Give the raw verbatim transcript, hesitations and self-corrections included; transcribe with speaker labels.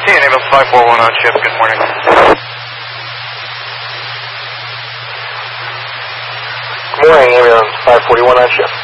Speaker 1: T N ambulance five four one on shift, good morning.
Speaker 2: Good morning, ambulance five forty-one on shift.